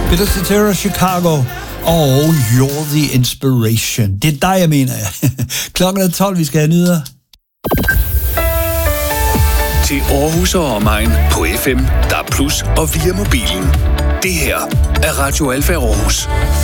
Peter Cetera, Chicago. Og You're the Inspiration. Det er dig, jeg mener. Klokken er 12, vi skal have nyheder. Til Aarhus og omegn på FM, DAB+ og via mobilen. Det her er Radio Alfa Aarhus.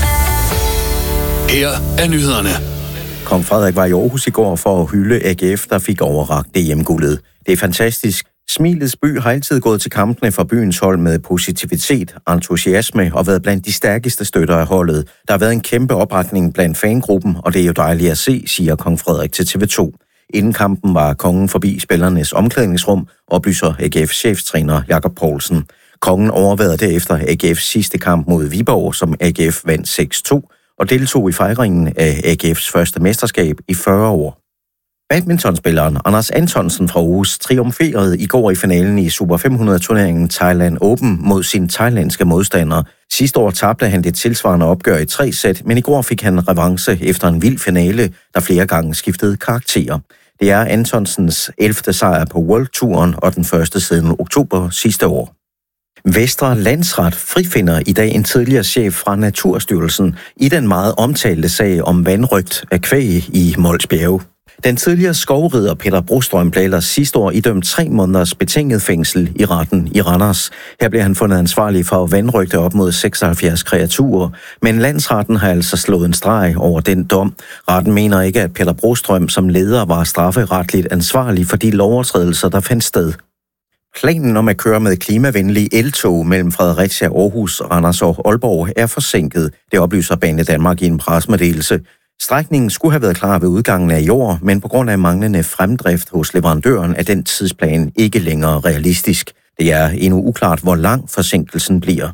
Her er nyhederne. Kong Frederik var i Aarhus i går for at hylde AGF, der fik overrakt DM-guldet. Det er fantastisk. Smilets by har altid gået til kampene for byens hold med positivitet, entusiasme og været blandt de stærkeste støtter af holdet. Der har været en kæmpe opbakning blandt fangruppen, og det er jo dejligt at se, siger kong Frederik til TV2. Inden kampen var kongen forbi spillernes omklædningsrum, oplyser AGF's cheftræner Jakob Poulsen. Kongen overværede derefter AGF's sidste kamp mod Viborg, som AGF vandt 6-2, og deltog i fejringen af AGF's første mesterskab i 40 år. Badmintonspilleren Anders Antonsen fra Aarhus triumferede i går i finalen i Super 500-turneringen Thailand Open mod sin thailandske modstander. Sidste år tabte han det tilsvarende opgør i 3 sæt, men i går fik han revanche efter en vild finale, der flere gange skiftede karakterer. Det er Antonsens 11. sejr på World-touren og den første siden oktober sidste år. Vestre Landsret frifinder i dag en tidligere chef fra Naturstyrelsen i den meget omtalte sag om vanrøgt af kvæg i Mols Bjerge. Den tidligere skovrider Peter Brostrøm blev ellers sidste år idømt 3 måneders betinget fængsel i retten i Randers. Her blev han fundet ansvarlig for at vanrøgte op mod 76 kreaturer, men landsretten har altså slået en streg over den dom. Retten mener ikke, at Peter Brostrøm som leder var strafferetligt ansvarlig for de lovovertrædelser, der fandt sted. Planen om at køre med klimavenlige eltog mellem Fredericia, Aarhus, Randers og Aalborg er forsinket. Det oplyser Banedanmark i en pressemeddelelse. Strækningen skulle have været klar ved udgangen af i år, men på grund af manglende fremdrift hos leverandøren er den tidsplan ikke længere realistisk. Det er endnu uklart, hvor lang forsinkelsen bliver.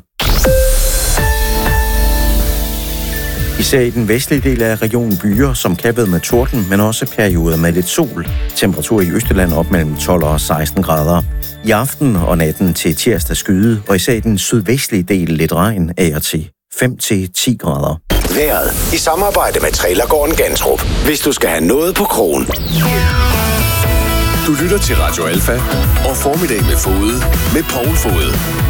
Især i den vestlige del af regionen byer, som kan være med torden, men også perioder med lidt sol. Temperatur i Østjylland op mellem 12 og 16 grader. I aften og natten til tirsdag skyde, og især i den sydvestlige del lidt regn af og til 5-10 grader. Vejret i samarbejde med Trailergården Gantrup. Hvis du skal have noget på krogen. Du lytter til Radio Alfa og Formiddag med Fode med Poul Fode.